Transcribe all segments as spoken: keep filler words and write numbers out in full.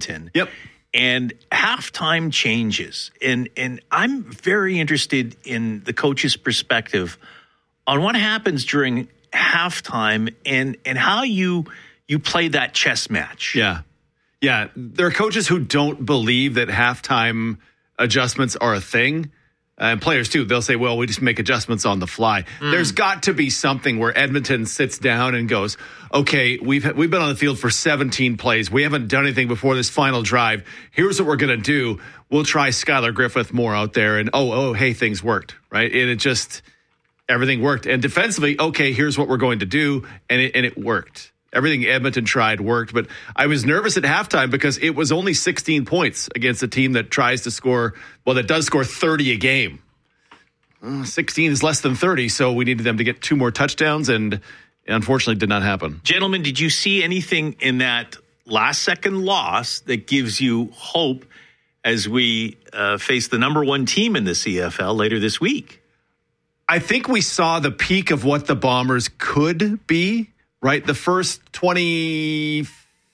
Edmonton. Yep. And halftime changes. And and I'm very interested in the coach's perspective on what happens during halftime and and how you you play that chess match. Yeah. Yeah. There are coaches who don't believe that halftime adjustments are a thing. And players, too, they'll say, well, we just make adjustments on the fly. Mm. There's got to be something where Edmonton sits down and goes, okay, we've we've been on the field for seventeen plays. We haven't done anything before this final drive. Here's what we're going to do. We'll try Skylar Griffith more out there. And, oh, oh, hey, things worked, right? And it just, everything worked. And defensively, okay, here's what we're going to do. And it, and it worked. Everything Edmonton tried worked, but I was nervous at halftime because it was only sixteen points against a team that tries to score, well, that does score thirty a game. Uh, sixteen is less than thirty, so we needed them to get two more touchdowns, and it unfortunately did not happen. Gentlemen, did you see anything in that last-second loss that gives you hope as we uh, face the number one team in the C F L later this week? I think we saw the peak of what the Bombers could be. Right, the first twenty-six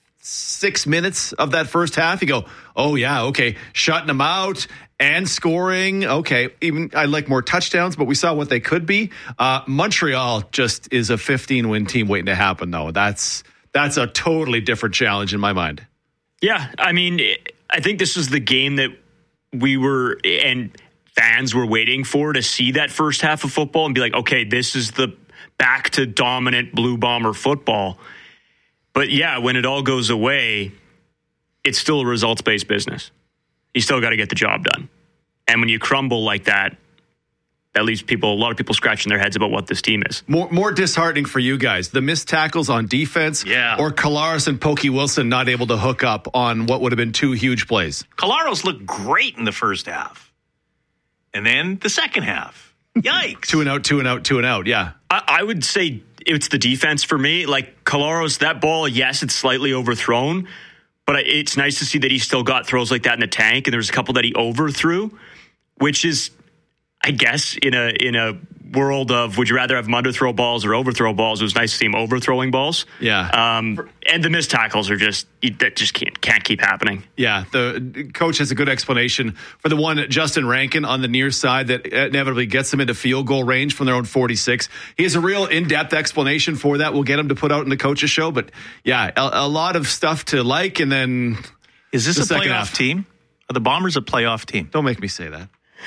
minutes of that first half, you go, oh, yeah, okay, shutting them out and scoring. Okay, even I'd like more touchdowns, but we saw what they could be. Uh, Montreal just is a fifteen-win team waiting to happen, though. That's that's a totally different challenge in my mind. Yeah, I mean, I think this is the game that we were and fans were waiting for, to see that first half of football and be like, okay, this is the back to dominant Blue Bomber football. But yeah, when it all goes away, it's still a results-based business. You still got to get the job done. And when you crumble like that, that leaves people, a lot of people scratching their heads about what this team is. More more disheartening for you guys, the missed tackles on defense, yeah. or Kolaris and Pokey Wilson not able to hook up on what would have been two huge plays. Kolaris looked great in the first half. And then the second half. Yikes. two and out, two and out, two and out, yeah. I, I would say it's the defense for me. Like, Kolaris, that ball, yes, it's slightly overthrown, but it's nice to see that he still got throws like that in the tank, and there's a couple that he overthrew, which is, I guess, in a in a world of would you rather have him underthrow balls or overthrow balls, it was nice to see him overthrowing balls. Yeah. Um, and the missed tackles are just, that just can't can't keep happening. Yeah, the coach has a good explanation for the one, Justin Rankin, on the near side that inevitably gets them into field goal range from their own forty-six. He has a real in-depth explanation for that. We'll get him to put out in the coach's show. But yeah, a, a lot of stuff to like. And then is this the a playoff half. team? Are the Bombers a playoff team? Don't make me say that.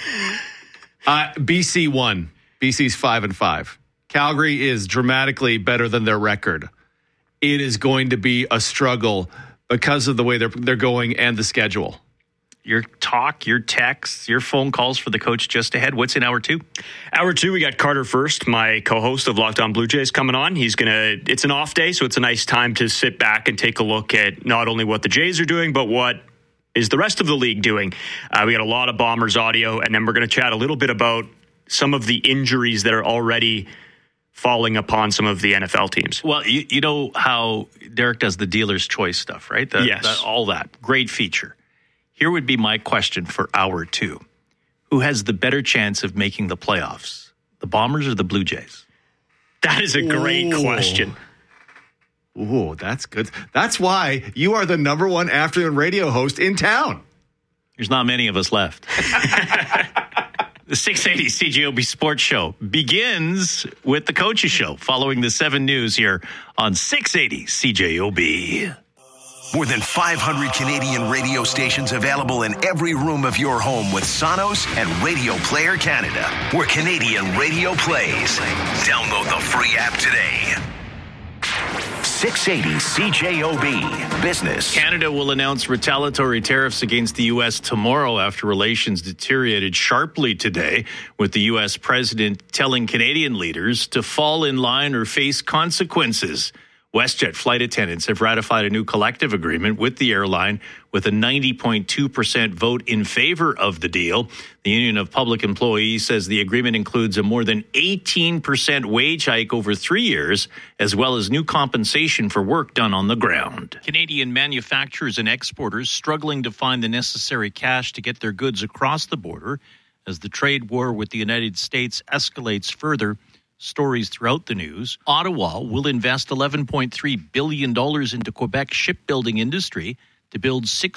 Uh, B C won. B C's five and five. Calgary is dramatically better than their record. It is going to be a struggle because of the way they're they're going and the schedule. Your talk, your texts, your phone calls for the coach just ahead. What's in hour two? Hour two, we got Carter First, my co-host of Locked On Blue Jays, coming on. He's gonna. It's an off day, so it's a nice time to sit back and take a look at not only what the Jays are doing, but what is the rest of the league doing. Uh, we got a lot of Bombers audio, and then we're going to chat a little bit about some of the injuries that are already falling upon some of the N F L teams. Well, you, you know how Derek does the dealer's choice stuff, right? The, yes. The, all that. Great feature. Here would be my question for hour two. Who has the better chance of making the playoffs? The Bombers or the Blue Jays? That is a great Ooh. question. Ooh, that's good. That's why you are the number one afternoon radio host in town. There's not many of us left. The six eighty C J O B Sports Show begins with the Coach's Show following the seven news here on six eighty C J O B. More than five hundred Canadian radio stations available in every room of your home with Sonos and Radio Player Canada, where Canadian radio plays. Download the free app today. six eighty C J O B Business. Canada will announce retaliatory tariffs against the U S tomorrow after relations deteriorated sharply today, with the U S president telling Canadian leaders to fall in line or face consequences. WestJet flight attendants have ratified a new collective agreement with the airline with a ninety point two percent vote in favor of the deal. The Union of Public Employees says the agreement includes a more than eighteen percent wage hike over three years, as well as new compensation for work done on the ground. Canadian manufacturers and exporters struggling to find the necessary cash to get their goods across the border as the trade war with the United States escalates further. Stories throughout the news. Ottawa will invest eleven point three billion dollars into Quebec's shipbuilding industry to build six